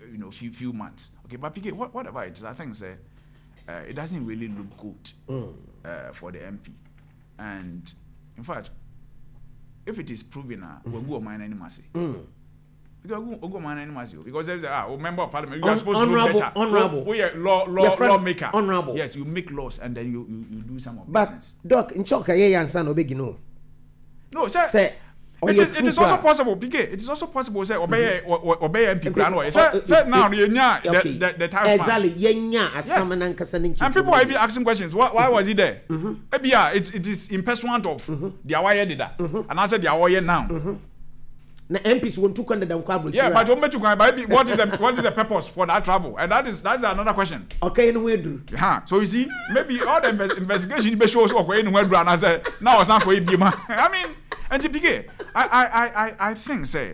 few months. Okay, but PK, whatever it is, I think say it doesn't really look good for the MP, and in fact, if it is proven, we'll go mine any mercy. Because there's a member of parliament, you are supposed to do better. Honorable. We are lawmaker. Honorable. Yes, you make laws and then you do some of but business. Doc, in Choka, answer no big no. No, sir. It is also possible, PK. It is also possible, say, obey MP plan. Say now, the time. Exactly. And people are even asking questions. Why was he there? Maybe it is in pursuant of the aware did that, and I said the aware now. The MPs want to conduct them quite. Yeah, but what is the purpose for that travel? And that is another question. Okay, in where do? Yeah. So you see, maybe all the investigation be shows okay in where do, and I said now it's not for you, man. I mean, and PK, I think say,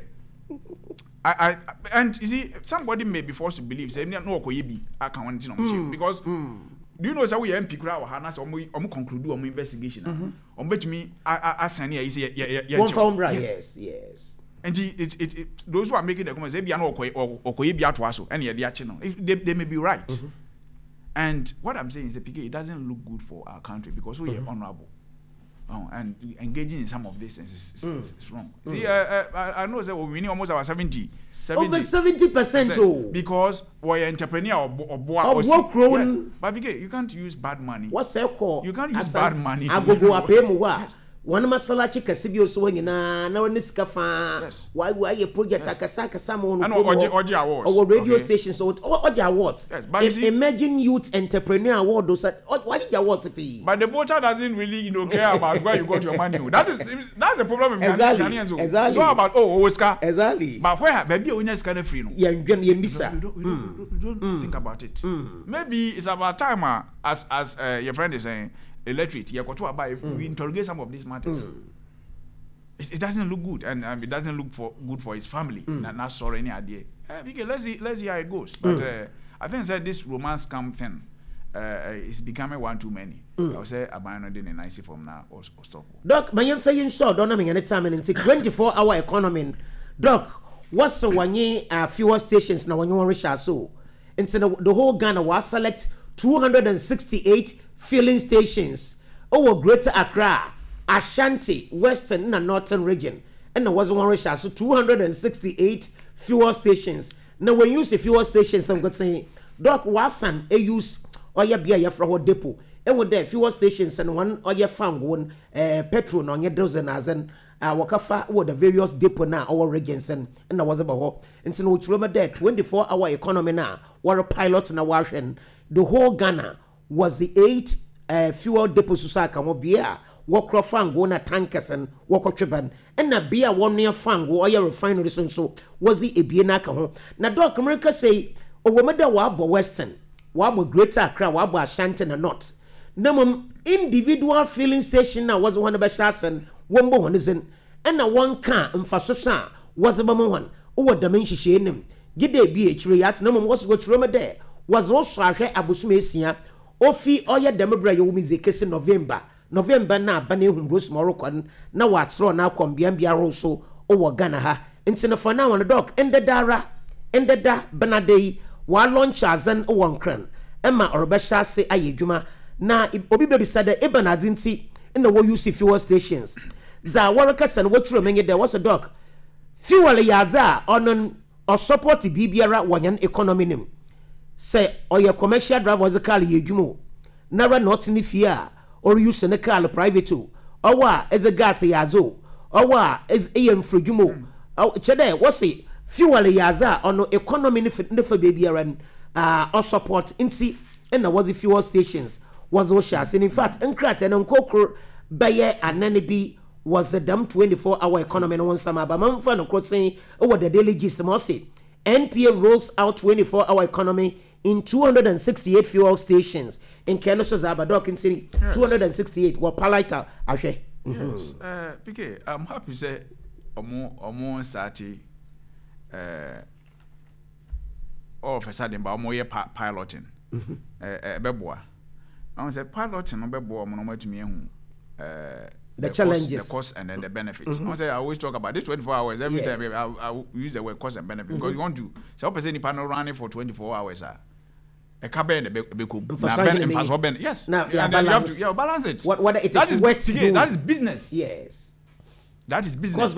and you see, somebody may be forced to believe say no okay be I can want because. Do you know say we MP kura wa na say omo conclude omo investigation. Betumi asan here say yes. And those who are making the comments, they be an okoye biatwaso, and they may be right. And what I'm saying is, it doesn't look good for our country because we are honorable. And engaging in some of these things is wrong. See, I know that we need almost our 70. Over 70%. Because we're an entrepreneur or yes. But you can't use bad money. What's that called? You can't use bad money. I go up here more. One masala chika sibio so nyina na woni sika fa why a project akasa someone or radio station so oja awards emerging youth entrepreneur award those why the awards pay but the voter doesn't really care about where you got your money. That's the problem with Ghanaians. It's all about Oscar exactly but where baby onya sika na free no we don't think about it. Maybe it's about time as your friend is saying electric, we interrogate some of these matters. It doesn't look good, and it doesn't look good for his family. Not sorry any idea. Let's see how it goes. But I think that this romance scam thing is becoming one too many. I would say abandon and I see from now or stop. Doc, my young fayin saw don't have any time in 24-hour economy. Doc, what's the one year fuel stations now when you want to so? And so the whole Ghana was select 268 filling stations over Greater Accra, Ashanti, Western and Northern region. And there was one ratio, so 268 fuel stations. Now when you say fuel stations, I'm going to say, Doc Wassan, a use or ya be a for depot. And with the fuel stations and one or ya found one petrol on your dozen as an wakafa with the various depot now our regions and there was about and so which remember there 24-hour economy now, what a pilot now washing the whole Ghana. Was the 8 fuel depots susaka mo bia wokro fango na tankers and wokotweban and na bia one near fango or your refinery so was the ebie na ka ho na Doc America say o wo meda wa abo Western wa abo Greater Accra wa abo Ashanti na North na mum individual filling station na was one be shasen wombo honezen and na one car mfasosa was ba mo hon o wodam nhihye nim gide bi echire yat na mum was go chiro there was also ahwe abosuma esia Ofi oya demebra ye wumi zekese November na ba na ehum Rose Morocco na watro na akombia bia roso o Ghana ha nti na for now on Doc endeda banadei wa launch azan o wonkran ema orobesha se ayedwuma na obi bebi sada ebanadi nti na wo use fuel stations za waraka san wotro menye there was a Doc fuel ya za onon o support bibiara wanyan economy nim say oya commercial drivers car yejumo nara not ni fia or use a car private owa as a gas yazo owa as am frujumo chede what's it fuel yaza on economy ni for baby aran or support inti and there was the fuel stations was oshas in fact enkrat and nkokro baye anani bi was a damn 24-hour economy no one sama ba man fa no saying over the daily gist mo say NPA rolls out 24-hour economy in 268 fuel stations in Kenoso Zabadok in City. 268 were palita ashe. Yes. PK, I'm happy to say omo sati all of a sudden ba omo ye piloting. Beboa. I say piloting no beboa mo no matumi ehu the challenges, the cost and then the benefits. I always talk about this 24 hours every time. I use the word cost and benefit because you want to. So, person panel running for 24 hours. A cabin, a big yes. Now, you have to balance it. What it is worth to do. That is business. Yes. That is business.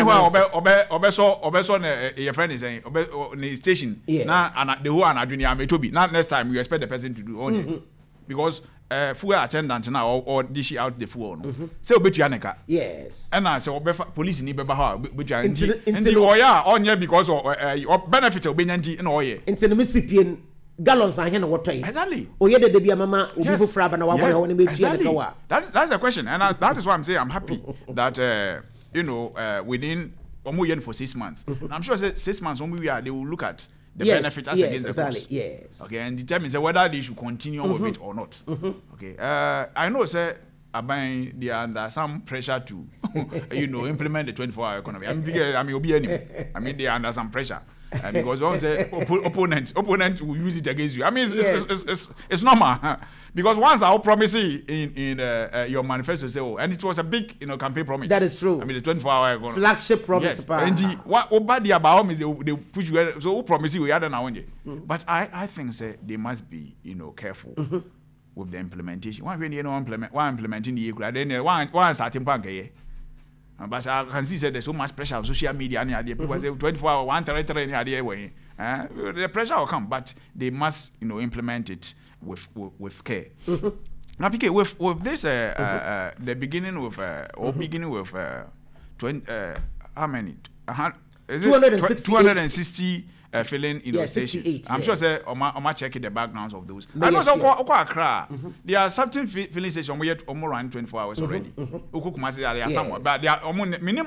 Obeso, your friend is saying, the station. Now, and the whole and may to be. Not next time you expect the person to do only because full attendant now or dish out the phone. So, bet you Annika. Yes. And I say, police in Ibebaha, which I on because of benefit of Benyanji and Oye. Into the Mississippian. Gallons are here what time? Exactly. Oh, yeah, the dear mama will be for and I want to make sure. That's the question, and that is why I'm saying I'm happy that within for 6 months. I'm sure 6 months when we are, they will look at the benefit as against the cost. Yes. Okay, and determine whether they should continue with it or not. Okay. I know, sir. They are under some pressure to, implement the 24-hour economy. I mean, they are under some pressure. Because once opponent will use it against you. I mean, it's normal. Because once I promise in your manifesto say, and it was a big campaign promise. That is true. I mean, the 24-hour economy. Flagship promise. Yes. And what bad about is they push you. So who promise you other now? But I think they must be careful. With the implementation. Why implementing the then one starting bank. But I can see there's so much pressure on social media and idea. People say 24 hours, one territory idea way. The pressure will come, but they must implement it with care. Now, PK, with this the beginning with beginning with 20 how many? Is it 260 filling stations. I'm sure say Oma checking the backgrounds of those. I know some Accra. There are certain filling stations we yet almost run 24 hours already. Ukukumasi there are somewhere, but they are minimum.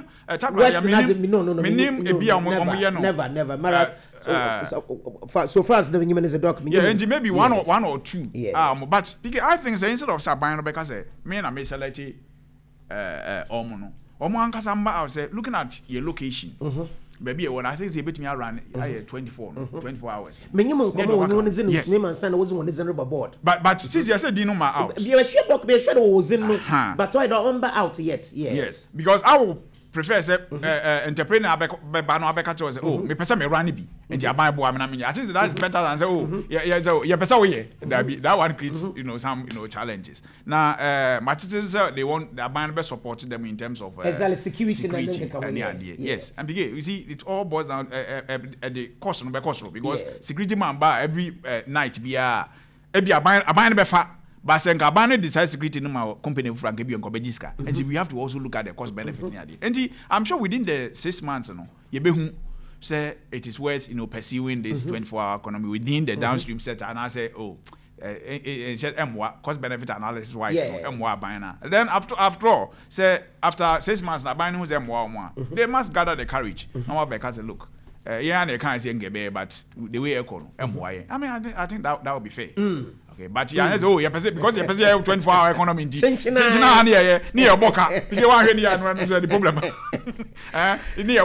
Never. So far as the women is a document. Yeah, and maybe one or two. But I think instead of Sabino because me and I may select Omono. Omo say looking at your location. Maybe when I think they beat me around 24 hours. Minimum one is in his name and son was one is in rubber board. But since you said Dinoma out. You be sure was in but I don't remember out yet. Yes. Because I will prefer say entrepreneur Bano Abeka say, oh, me person me run be. And you buy boy I think that's better than say, oh, yeah, person that one creates some challenges. Now my teachers they want the band best support them in terms of security and yes. And because you see it all boils down at the cost because security man bar every night be a band be fat. But saying Cabana decides security no my company Frank and Kobejiska. And we have to also look at the cost benefit. And I'm sure within the 6 months, you say it is worth pursuing this 24-hour economy within the downstream sector. And I say, cost benefit analysis wise, then after all, say after 6 months, na buying who's they must gather the courage. Now because look. Yeah, they can't say Ngebe, but the way I mean, I think that would be fair. Okay, but because you have 24-hour economy in near Boca. You want the problem. Near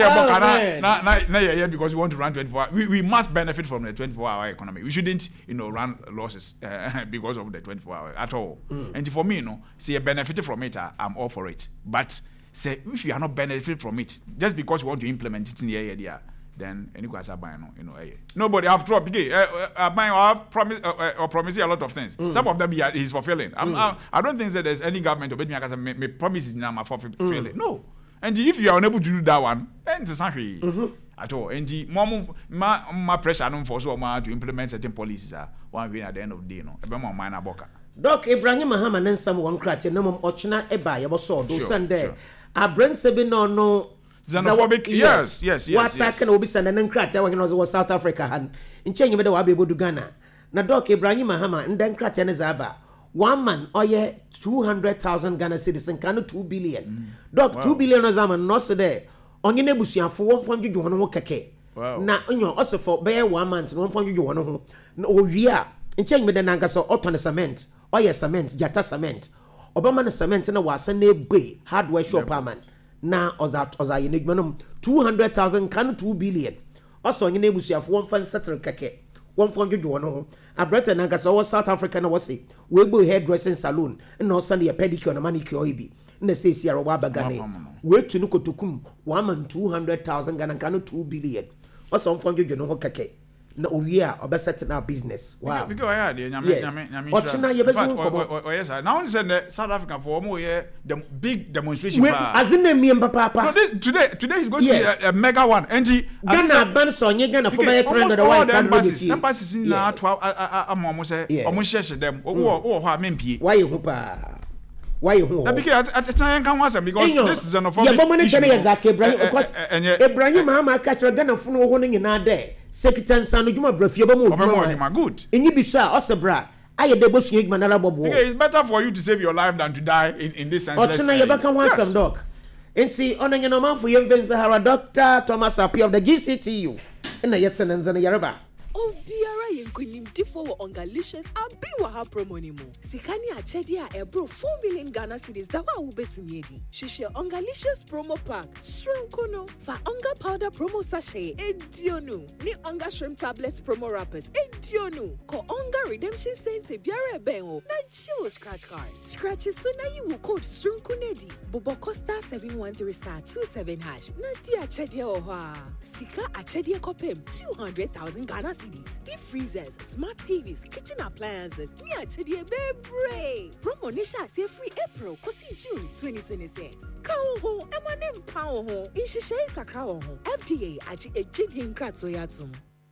Boca, because we want to run 24 hours. We must benefit from the 24-hour economy. We shouldn't, run losses because of the 24 hours at all. And for me, see a benefit from it, I'm all for it. But say if you are not benefiting from it, just because you want to implement it in the area, then any guys are buying, nobody after all. Buying promising a lot of things. Some of them is fulfilling. I don't think that there's any government or me promises now my fulfilling. No, and if you are unable to do that one, then it's actually at all. And the more pressure I don't force to implement certain policies. One way at the end of the day, about minor boka. Doc Ibrahim Mahama and someone cracked a number of Ochina Eba, you saw those Sunday. I bring Sabin no xenophobic. Yes. What can Obi Sand and crack when I was South Africa and in changing the Wabi to Ghana. Now, Doc Ibrahim Mahama and then crack and Zaba. 1 man, 200,000 Ghana citizens, can 2 billion. Doc 2 billion of Zaman, no so there. On your nebusian for 100 you want to keke. Now, also for bear 1 month, 100 you want to. No, yeah. In change with the Nangaso, Otton cement. Cement, Jata cement. Obama cement in a wasane bay, hardware shop man. Now, Oza Enigmanum, 200,000 can 2 billion. Also, your neighbors have 1 fan settle keke. 100 you know. A Breton Nangaso was South African was it. We go hairdressing saloon and no Sunday a pedicure and a manicure. na say siara wa bagane we tu no kotokum 1,200,000 Ghana Kano 2 billion o so mfo dwodwo no ho keke na owie a obeset na business wow because I had nyame ochina ye bezu nkomo oh yes now on say South Africa for mo the big demonstration as in name papa today is going to be a mega one and Ghana ban so nye Ghana for by 300 white embassies na to amomo say omo share them wo ho amempie why you pa why you who because at time can was because this is an official yeah but money Ghana Zaki Ibrahim because Ibrahim Mahama catch Ghana fo no ho no nyina there Sekitan Sanu Juma Brafie ba mo good enyi bi so a osebra aye de bosu egma na rabobo it's better for you to save your life than to die in this sense ochina ye baka wan some dog enti onanya no man for yem Vince Hara Dr. Thomas Appiah of the GCTU na yetsen nzana yareba Obiara yenkunimdi for Ongalicious and Biwaha promo ni mo. Sikani achedi a ebro 4 million Ghana cedis da wa ubetumi edi. Shishe Ongalicious promo pack shrimp fa onga powder promo sachet edionu. Ni onga shrimp tablets promo wrappers edionu. Ko onga redemption cents biara bengo na chill scratch card. Scratches so na you code shrimpunedi. Bobo Costa 713*27#. Na di achedi oha. Sika achedi kopem 200,000 Ghana cedis. Deep freezers, smart TVs, kitchen appliances. Me achedi bebre. Promo nisha say free April kosi June 2026. Kawo ho, emanem pawo ho. Inshishe kakra ho. FDA achi ejidi nkrato yatum.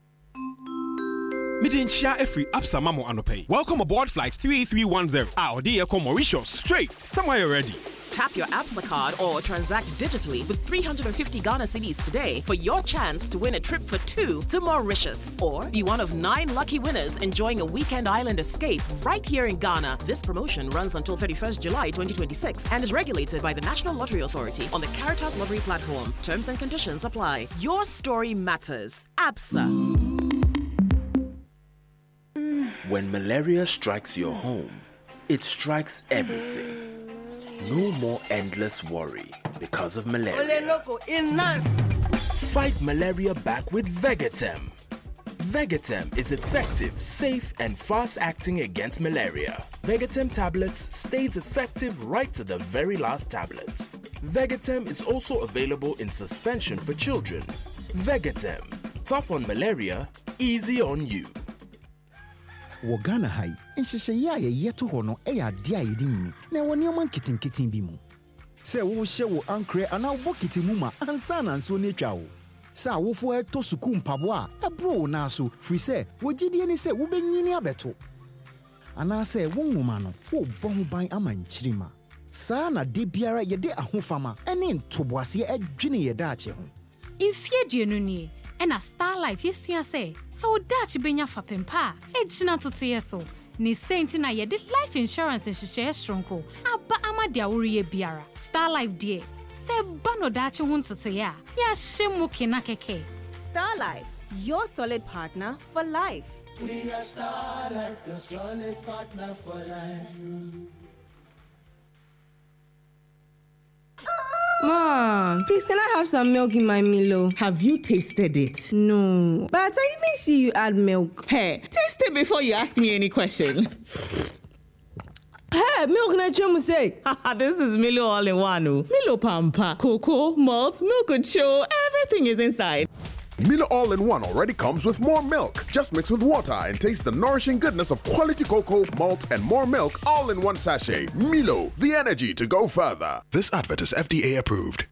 Midinchia Efri Absa Mamo Anopay. Welcome aboard flight 3310. Our dear Mauritius. Straight. Somewhere you're ready. Tap your Absa card or transact digitally with 350 Ghana cedis today for your chance to win a trip for 2 to Mauritius. Or be one of 9 lucky winners enjoying a weekend island escape right here in Ghana. This promotion runs until 31st July 2026 and is regulated by the National Lottery Authority on the Caritas Lottery platform. Terms and conditions apply. Your story matters. Absa. When malaria strikes your home, it strikes everything. No more endless worry because of malaria. Fight malaria back with Vegetem. Vegetem is effective, safe, and fast-acting against malaria. Vegetem tablets stays effective right to the very last tablets. Vegetem is also available in suspension for children. Vegetem, tough on malaria, easy on you. Wogana hai nhyehyɛ a yɛyɛ to hɔ no ɛyɛ ade a yɛdi nyini na ɛwɔ nneɛma nketenketen bi mu sɛ wohyɛ wo ankrɛ anaa wo bokiti mu ma ansa na nsuo no atwa wo sɛ awofo ɛtɔ suku mpabo a ɛboro wo naa so firi sɛ wogyidie ne sɛ wobɛnyini abɛto anaasɛ wo nwoma no wobɔ ho ban ama nkyirima saa na de biara yɛde ahofama ɛne ntoboaseɛ adwene yɛda akye ho Ifie no nie ɛna Star Life yɛsua sɛ wo dachi benya fapempa ejina toto yeso ni senti na yede life insurance nhyehyɛ shronko aba amade aworiye biara Star Life die se ba no dachi ho ntoto ya hyemu kina keke Star Life, your solid partner for life. We are Star Life, your solid partner for life. Mom, please can I have some milk in my Milo? Have you tasted it? No, but I didn't see you add milk. Hey, taste it before you ask me any questions. Hey, milk na chemu say. This is Milo all in one. Milo Pampa, cocoa, malt, milk show, everything is inside. Milo All-in-One already comes with more milk. Just mix with water and taste the nourishing goodness of quality cocoa, malt, and more milk all in one sachet. Milo, the energy to go further. This advert is FDA approved.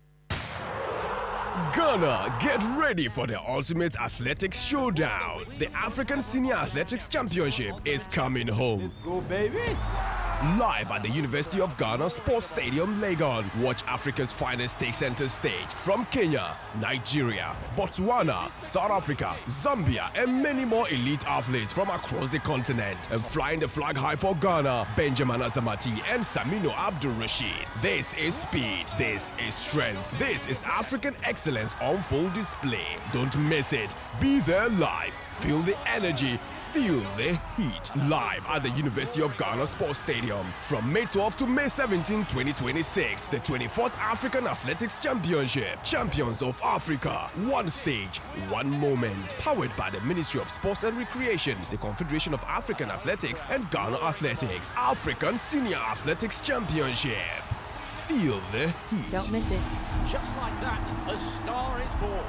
Ghana, get ready for the ultimate athletics showdown. The African Senior Athletics Championship is coming home. Let's go, baby. Live at the University of Ghana Sports Stadium, Legon. Watch Africa's finest take center stage from Kenya, Nigeria, Botswana, South Africa, Zambia, and many more elite athletes from across the continent. And flying the flag high for Ghana, Benjamin Azamati and Samino Abdul Rashid. This is speed. This is strength. This is African excellence on full display. Don't miss it. Be there live. Feel the energy. Feel the heat. Live at the University of Ghana Sports Stadium from May 12 to May 17, 2026. The 24th African Athletics Championship. Champions of Africa. One stage, one moment. Powered by the Ministry of Sports and Recreation, the Confederation of African Athletics, and Ghana Athletics. African Senior Athletics Championship. Feel the heat. Don't miss it. Just like that, a star is born.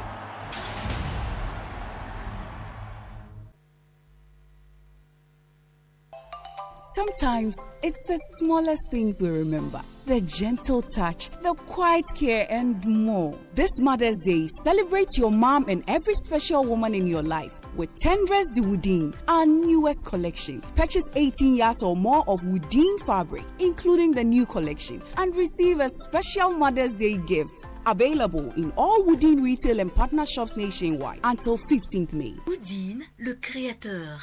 Sometimes it's the smallest things we remember. The gentle touch, the quiet care, and more. This Mother's Day, celebrate your mom and every special woman in your life with Tendresse de Woodine, our newest collection. Purchase 18 yards or more of Woodine fabric, including the new collection, and receive a special Mother's Day gift. Available in all Woodine retail and partner shops nationwide until 15th May. Woodine, le créateur.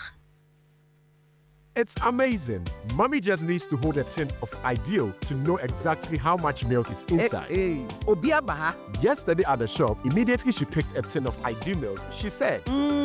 It's amazing. Mommy just needs to hold a tin of Ideal to know exactly how much milk is inside. Obiabaha. Yesterday at the shop, immediately she picked a tin of Ideal milk. She said,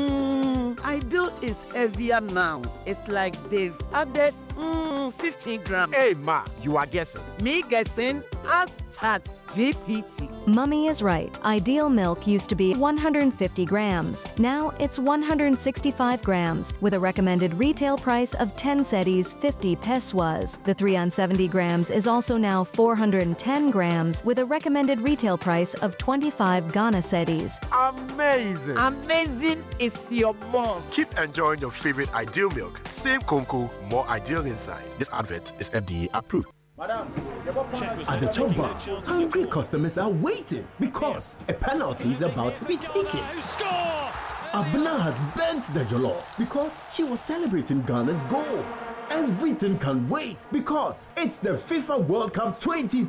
Ideal is heavier now. It's like they've added 15 grams. Hey, Ma, you are guessing. Me guessing? Hashtag DPT. Mummy is right. Ideal milk used to be 150 grams. Now it's 165 grams with a recommended retail price of 10 cedis 50 pesos. The 3 on 70 grams is also now 410 grams with a recommended retail price of 25 Ghana cedis. Amazing. Amazing is your mom. Keep enjoying your favorite Ideal milk. Same Conco, more Ideal inside. This advert is FDA approved. At the top bar, hungry customers are waiting because a penalty is about to be taken. Abna has bent the jollof because she was celebrating Ghana's goal. Everything can wait because it's the FIFA World Cup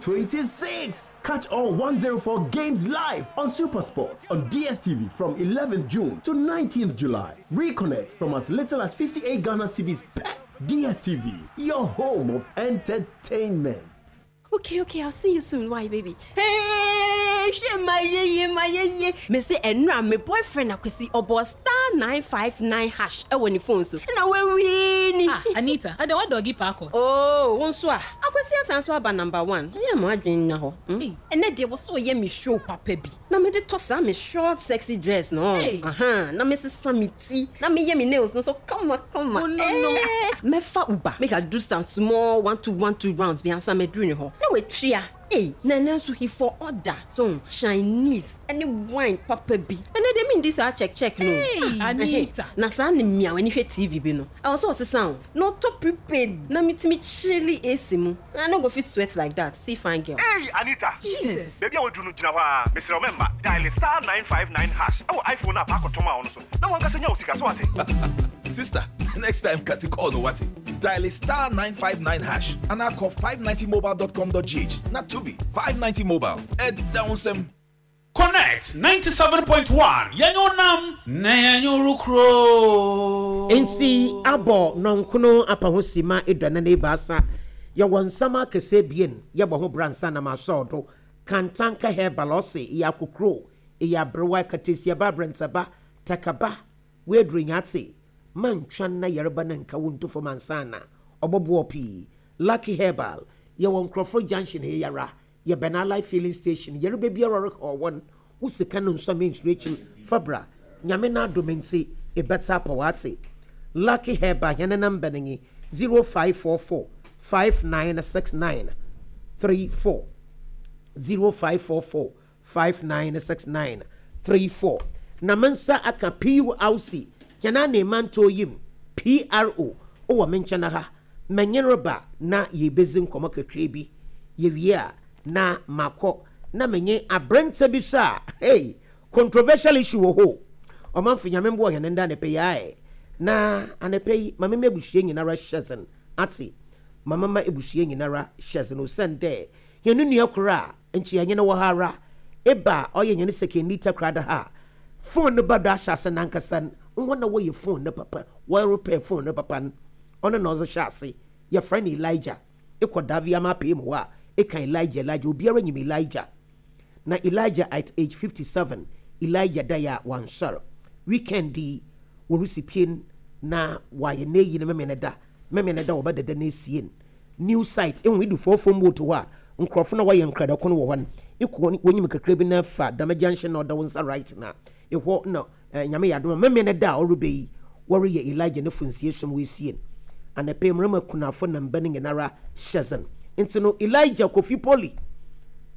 2026. Catch all 104 games live on SuperSport on DSTV from 11th June to 19th July. Reconnect from as little as 58 Ghana cedis per DSTV, your home of entertainment. Okay, I'll see you soon. Why, baby? Hey, my me say enra my boyfriend akwesi obo *959# when the phone so. Na we win. Anita, I don't want doggy parko. Oh, wonso a. Akwesi asanso aba number 1. Yeah, mo adwen na ho. Ene de wo so ye me show papa bi. Na me de tossa me short sexy dress no. Na me sesa me tea. Na me ye me nails no so come on. Oh, no. Me fa uba. Make I do some small 1-2 rounds be answer me doing ho. Na we tria. Hey, Nana so he for order. So Chinese any wine papa bi. And they mean this I check no. Hey, Anita. Na sa ni mia when you TV bi no. I also say sound. Not to prepared. Na me chilly AC mu. I no go fit sweat like that. See fine girl. Hey, Anita. Jesus. Baby I want to know jina Mr. Remember dial *959#. Oh, iPhone app akotoma on so. Na wan ka senya usika so ate. Sister, next time Kati call no what? Dial *959# and I call 590mobile.com.gh. Not to be 590 mobile. Head down some. Connect 97.1. Yanyo nam na yanyo rukro. Ensi abo nonkuno apahosima edwana ne basa. Ya wansama kese bien ya bo bransa na masodo. Kantanka herbal ose ya kukro. Ya brewa katesi ya babrantaba takaba. Wedring atse. Manchwan na yereba na nka wonto fo mansana. Obobo opi. Lucky Herbal. Ya won Crawford Junction he yara. Ya Benala Filling Station. Yereba biara or one. Usika no nso menstruation fabra. Nyame na domensi e better pawate. Lucky Herbal yana number ningi 0544 5969 34 0544 5969 34. Namansa aka PULC yana neman to yim PRO o wa menchana ha menyenroba na yebezin komo kakrebi yewia na mako na menye abrenta bi sa hey controversial issue wo ho o man fi nyame mbo yana nda ne pe yae na anepe mama mebuhie nyinara hyezen ati mama ebuhie nyinara hyezen o sende yenu nua kora enchi anyene wo hara eba oye nyene sekenita krada ha phone no bada hyase nankasan ngwana wo ye phone no papa wo repair phone no papa ono no zo hyase your friend Elijah ekodavia ma pe mu a ekan Elijah obiara nyim Elijah na Elijah at age 57 Elijah daya wansar weekend di wo recipient na waye na yi na memene da obedede na sien new site en we do fofom moto a nkrofo na waye nkrada kono wo hon iko wonyim kakra bi na fa damajantion na odawonsa right na eho no nyame yado memene da orubeyi wori ye Elijah na funsie som we sien ana pe mrema kunafo na mbani nara shezen ntino Elijah Kofi Poli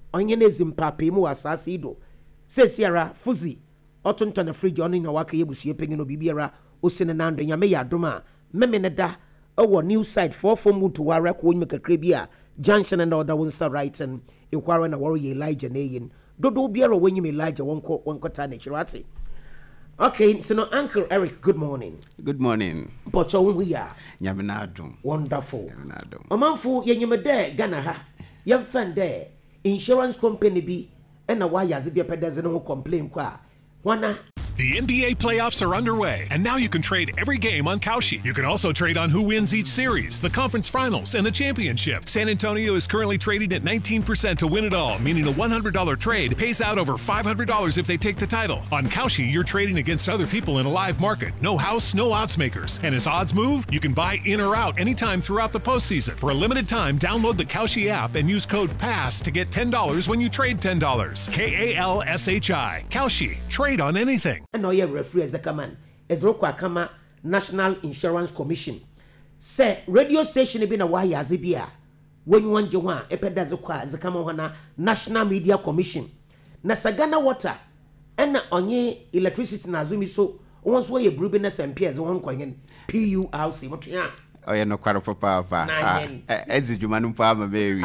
onye na ezimpape mu asase do sesiara fuzi otonto na fridge on na waka yebusue penye no bibiara osene nando nyame ya adoma meme ne da owo new side for mutu wara ko nyime kakra bi a junction and other one right and ekwara na waro ye Elijah na yin dodo biara wanyime Elijah wonko ta na chirati. Okay, so no, Uncle Eric, good morning. Good morning. Pocho we are. Nyaminadum. Wonderful. Nyaminadum. Omanfu yenyime de Ghana ha. Yem fan de insurance company bi and na why yazibia pedazin no complain kwa. Wana The NBA playoffs are underway, and now you can trade every game on Kalshi. You can also trade on who wins each series, the conference finals, and the championship. San Antonio is currently trading at 19% to win it all, meaning a $100 trade pays out over $500 if they take the title. On Kalshi, you're trading against other people in a live market. No house, no odds makers. And as odds move, you can buy in or out anytime throughout the postseason. For a limited time, download the Kalshi app and use code PASS to get $10 when you trade $10. KALSHI. Kalshi. Trade on anything. And now you're referee as a command. As Roko Akama National Insurance Commission. Say radio station be na why azibia. When you want Jawan, Epedazokwa as a Kamahana National Media Commission. Na Sagana water and onye electricity na zumi so once way a brubiness and peers one coin PURC. What ya? Oh, you're not quite a papa. Edzi Jumanum Palma, baby.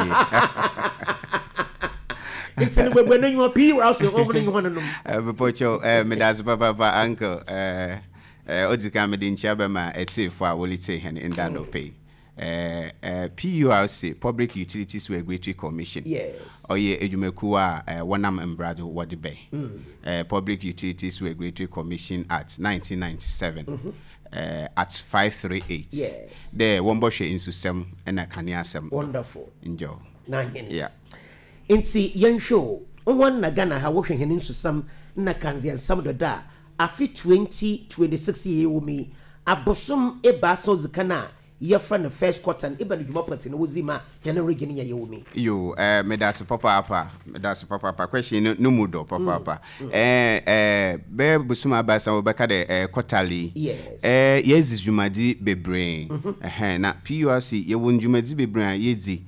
It's in the way when you are PURC opening one of them. Pocho, Medas Papa, uncle, Odzicamedin Chabama, et say for Wolite and in Dano pay. PURC, Public Utilities Regulatory Commission. Yes. Oye Ejumekua, Wanam and Brado Wadibe. Public Utilities Regulatory Commission Act 1997. At 538. Yes. There, one bush in Susem and a Kanyasam. Wonderful. Enjoy. Yeah. Inti young show. One Nagana ha working in Susam Nakanzi and some of the da. Afi 2026 year me. Abosum e baso zikana. Your friend the first quarter and even the Mopet in Uzima, Henry Guinea Yomi. You, Medas Papa, question no mudo, Papa. Bear Busuma Bassa Obacade, Kotali. Yes. Yes, is Jumadi Bebrain. Na PURC, you won't Jumadi Bebrain, Yezi.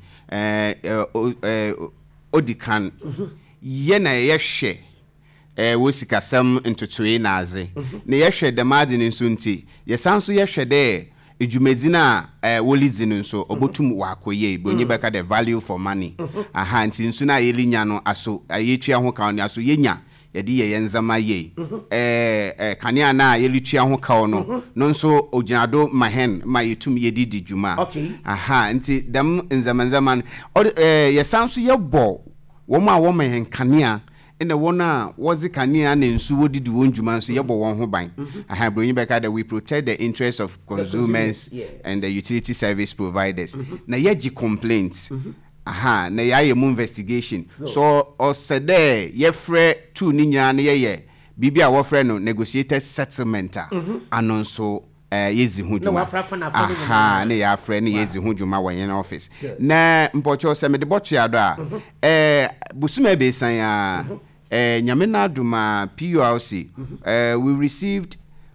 Odikan. Yena Yeshe. Wusika some into Tuinaze. Neyeshe the Madin in Sunti. Yesansu Yeshe there. Ejumedina wolizinu so obotum wakoye bonye beka the value for money aha nti nso na yelinya no aso ayetua ho ka no aso yenya yede ye nzama ye kanea na yelitua ho ka no no nso oginado mahen ma yetum yedidi djuma aha nti dam nzama yesanso yebo wo ma wo mahen kanea in the one was the Kania and so what did you want so yabo one who bang? I have bring back that we protect the interests of consumers and the utility service providers. Na yeji complaints. Aha, na ya investigation. So or said there ye free two ninya na ye bibi a wo frɛ no negotiated settlement anon so yezi hujuma aha na ya frɛ no yezi hujuma wa yen office na mpocho se me de bochi ado a busuma be san ya Nyamena Duma PURC, we received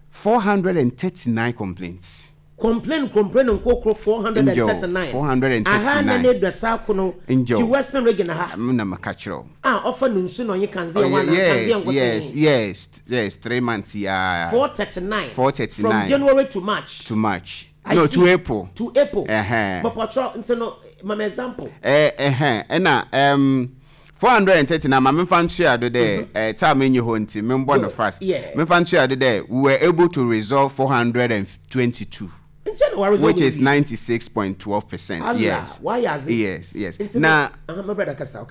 439 complaints. Complain, and Coco 439. 439. Aha, ne the Sakuno in Western region. Namakachro. Often soon you can see yes, 3 months. Yeah, 439. 439. From January to March. To March. No, to April. To April. But no, my example. And 439 my fancy ado there time in your home team member no fast me fancy ado there we were able to resolve 422 in January, which is 96.12%. Yes. Why is it? Yes. Now my brother Kasta.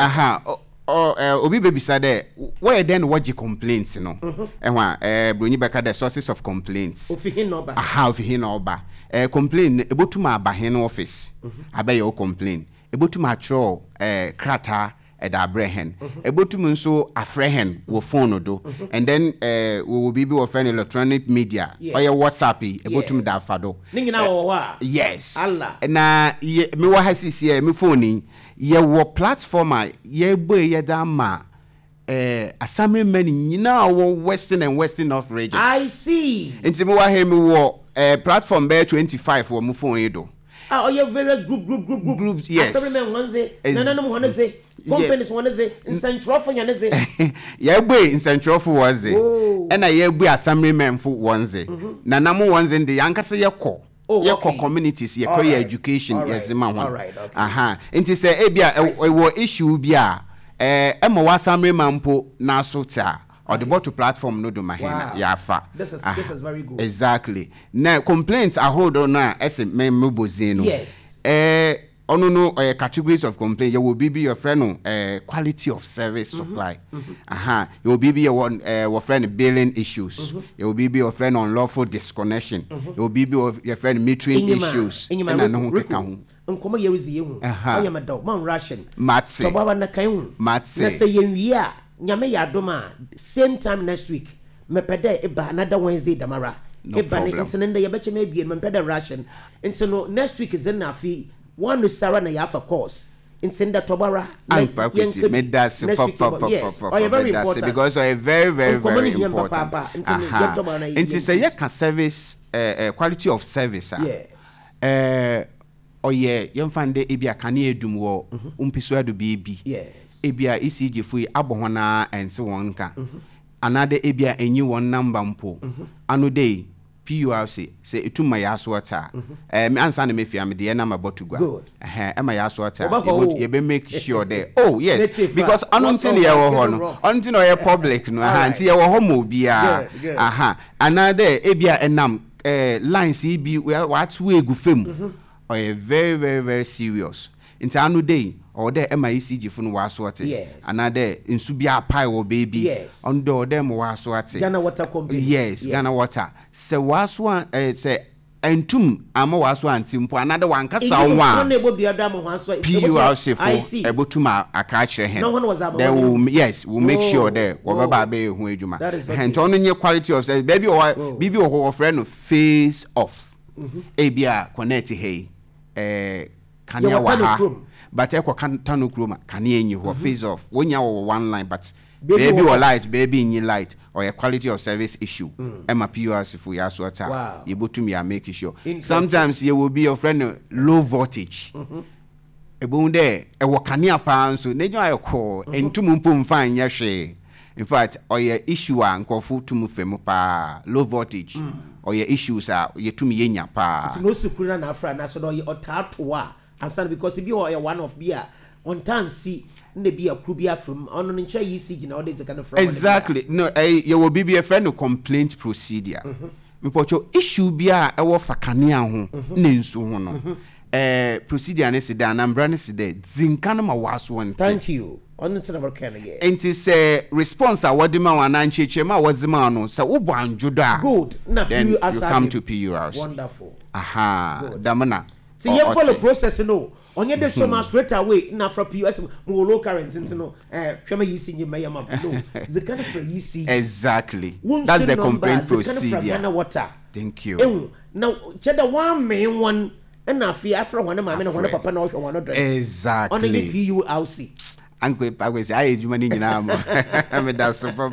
Obi baby said where then what you complaints no and wa broni beka the sources of complaints ofihin no ba ofihin no ba complain ebotuma abahen office abe your complain ebotuma tro krata at Abraham. Ebotum nso afrehen wo phone do and then we will be offering electronic media or your WhatsApp ebotum da fado. Ningina wo wa. Yes. Allah. Na me wa hasisi me phone ye wo platform ye boy ye da ma assembly men nyina wo western and western north region. I see. Nti me wa he me wo platform bear 25 wo mo phone do. Oh, you various groups. Yes. Assemblymen one say, Nananum one say, companies one say, in Central for one say. Yeah, boy, in Central for one say. And I hear we assemblymen for one say. Nanamu one say the Yankasa Yako. Yako communities, Yako education, yes, man. All right, okay. And to say, Ebia, a issue bia, Emma was assemblyman po Nasota. Or the bottom platform no do my hand. Yafa. This is very good. Exactly. Now complaints are hold on now as a member zeno. Yes. No categories of complaint. You will be your friend quality of service supply. You will be your friend billing issues. You will be your friend unlawful disconnection. You will be your friend metering issues. Nkoma yewezi yehu. Oya madog man ration. Matse. So baba na kayun. Matse. Na say yenwia nyame ya doma same time next week. Mepede eba another Wednesday damara. Eba ne insinende yebeche mebi mepede ration. Insino next week is na fi one no sara na yafa course. Insinda tobara. Medasi very important because very important. Inti say ye can service quality of service. Yes. Oye yemfande ebia kane edum wo umpiso adu bibi. Yes. Ebia ECG fu abohona ense wonka. Another ebia enyi one number mpo. Anu dey PURC say etuma ya so ata. Me ansa na mefia me de na mabotugwa. Good. Ema ya so ata. You be make sure there. Oh yes. Because anuntin ye wo ho no. Anuntin o ye public no. Anti ye wo ho mo bia. Another ebia enam lines e bi what we egu fam. Or very serious. Into anu day or there MICG fun was what another in subia pie or baby. Yes. Under them was what Ghana water company. Yes, Ghana water. So was one say entum amo was one simple another one kasa one. PURC for able to ma akache hen. No one was able. We'll make sure there whatever be hu ejuma. And on your quality of service baby or bibi or friend face off. Abia connect hey kanya waha but eko kantano kroma kanya enyi ho face off wonya one line but baby or light baby in light or a quality of service issue ema PURC for ya so ata you botum ya make sure sometimes you will be your friend low voltage ebon there e wo kanya pa so nenyo ayeko entum mpom fan ya hwe in fact or your issue a nkofu tumu fem pa low voltage or your issues are yetumi yenya pa it's no secret na afra na so do ye otatoa answer because if you are one of beer on tan see ne be a krubia from on nche ECG na all this kind of from exactly no you will be a friend of complaint procedure mpocho issue bia e wo fakane ho ne nsu ho no procedure ne se da na mbra ne se de zinkan ma waso won thank you on the number can again and it say response awadima wana ncheche ma wazima no say wo bo anjodo good na then you come to PURC wonderful damana see you follow process no onye dey so much straight away na from PURC mo low current into no hwema yisi nyi mayama no the kind of yisi exactly that's the complaint procedure water thank you now cheddar one main one and na fi afra one mama na one papa na ohwe one dress exactly on the PURC Uncle Pagwes, I do money now. With that super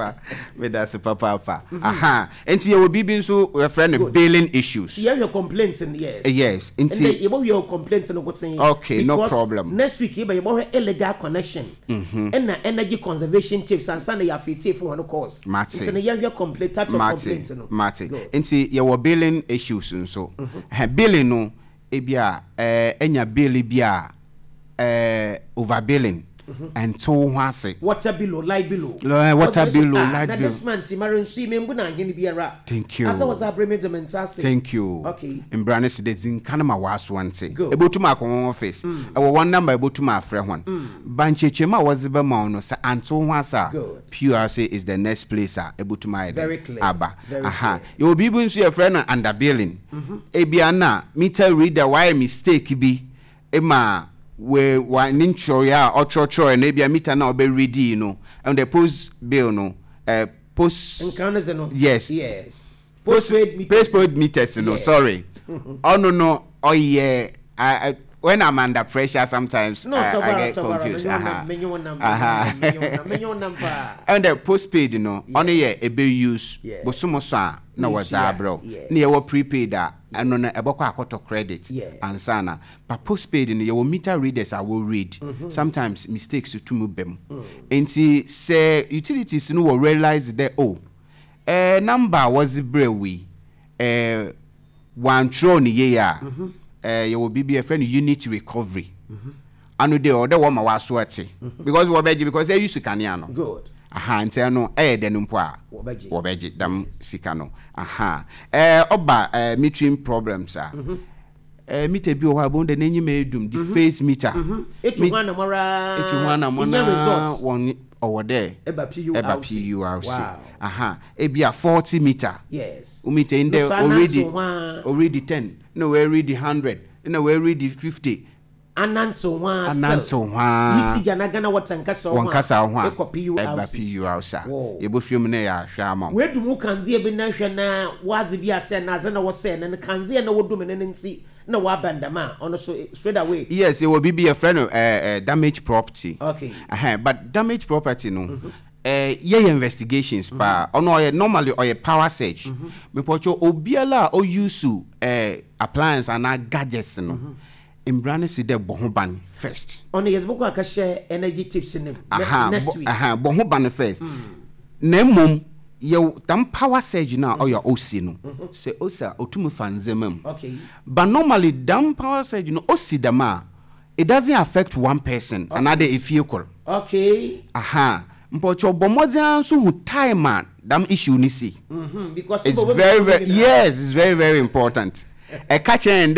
papa. And you will be so a friend of bailing issues. You have your complaints in yes. Yes. And you have your complaints and what's saying. Okay, no problem. Next week, you have illegal connection. And the energy conservation tips and Sunday you have a for one course. Matty. So you have your complaint types of complaints. Matty. And see, you were bailing issues and so. Bailing no, ebia, enya baili bia, overbilling. And so what's water below, light below. Water below, light below. This man, Timaran, see me, thank you. As I was a thank you. Okay. In Brannis, the Zinkanama was one thing. About to my office. Our one number about to my friend one. Banchema was the Bamano, and so what's PURC is the next place able to my very clear. Abba. You will be able to see a friend under billing. Ebiana, meter reader, why mistake be Emma. We one intro ya or cho and maybe a meter now be ready, you know, and the post bill no post yes postpaid meters, you know, sorry. Oh no oh yeah I when I'm under pressure sometimes I get confused. And the postpaid, you know, only a be use but na waza bro na yewo prepaid a eno na ebokọ akoto credit ansana pa postpaid no yewo meter readers I will read sometimes mistakes to mu bem enti say utilities no will realize that number was brewe one tron ye ya yewo BBF friend unit recovery anu de order one ma waso ate because we beji because they used to kania no good aha ntia no de no mpo a wo beji dam sika no aha oba metering problems a meter bi o ha bon de nanyi medum the face meter etu hwana mora one over there eba PURC aha ebia 40 meter yes meter in there already 10 no we already 100 no we already 50 ananto hwa yisi gana watankasa eko PURC yebohwem na ya hwama wedumu kanzie bi na hwe na wazi bi ase na ze na wo se na kanzie na wodum ne nti na wabandama ono so straight away yes it will be a friend damage property okay but damage property no investigations pa ono normally or power surge me pocho obiala o use appliance and gadgets no imbrane si de bohoban first ono yesboko akashe energy tips in next week bohoban first na mom you tam power surge na or your OC no say osa otumu fanzemam okay but normally dam power surge no osi dama it doesn't affect one person another if you call okay mpocho bomozan so hu time dam issue ni see because it's very yes it's very important e catch and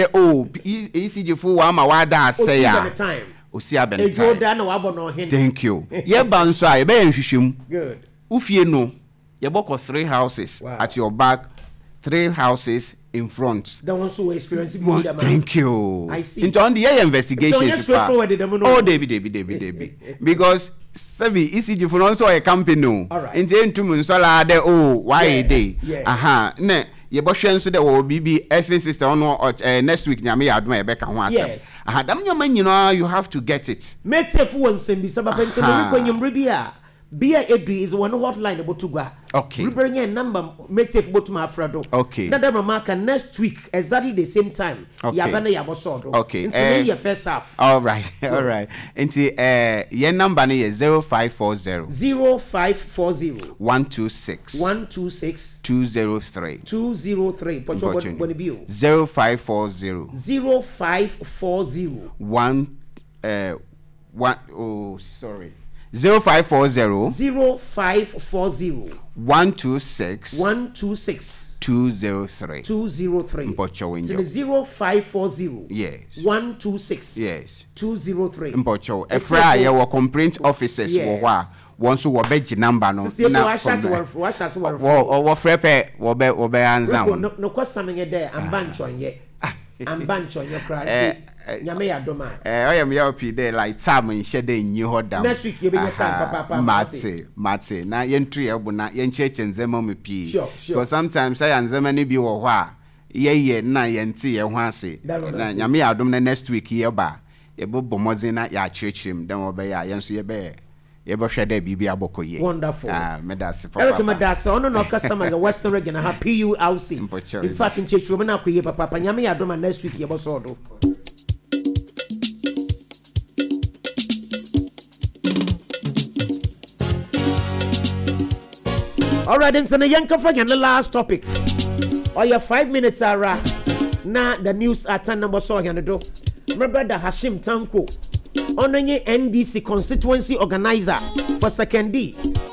ECG fu wa ma wada say ya osi abenta ejoda na wabo no hin thank you ye ban so a be nhwehwem good ufie no ye boko 3 houses at your back 3 houses in front that one so experience thank you I see into on the investigations oh Debbie because sabi ECG for also a company into entum nsola de why day ne ye bo hwe nso de wo BB essence system on next week nyame ya adoma ye beka ho asem dam nyoma nyina you have to get it metef won sembi sabapa ntse me konyumre bia Bia Edri is one hotline about to go. Okay. We bring a number metef botuma afrado. Okay. Nada mama next week exactly the same time. Okay. Yabana yabosodo. Okay. Into your first half. All right. Into your number is 0540 126 203 0540 126 203 Mpocho window 0540 yes 126 yes 203 Mpocho efra ye wo complaint officers wo hwa wonso wo beji number no na wo frepe wo be anza no kwasamenye there ambanchonye cry nyame ya doma oyam ya opi there like time nhede nyi hodam next week you be time papa mate na yentri ebu na yencheche nzema mepi sure because sometimes I nzema ni bi wo ho a ye na yenti ye ho ase na nyame ya dom na next week ye ba ye bobo mozen na ya chirechim dan obe ya yenso ye be hwede bibi abokoye wonderful medase papa Eric medase ono no customer the Western region ha PURC in fact in church room na akoye papa nyame ya dom next week ye bo so do. All right, then, so the young again, the last topic. Oh, your 5 minutes are now the news at 10 number so again. My brother Hashim Tanko, on the NDC constituency organizer for second D.